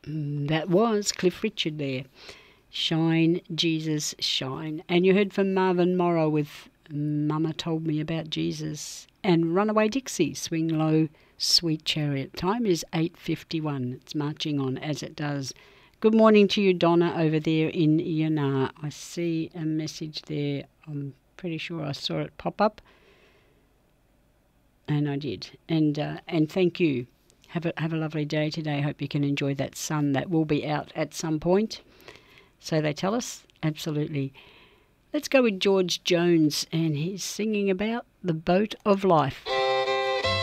That was Cliff Richard there. Shine, Jesus, shine. And you heard from Marvin Morrow with Mama Told Me About Jesus. And Runaway Dixie, Swing Low, Sweet Chariot. Time is 8:51. It's marching on as it does. Good morning to you, Donna, over there in Yanar. I see a message there. I'm pretty sure I saw it pop up. And I did. And thank you. Have a lovely day today. Hope you can enjoy that sun that will be out at some point. So they tell us. Absolutely. Let's go with George Jones, and he's singing about the boat of life.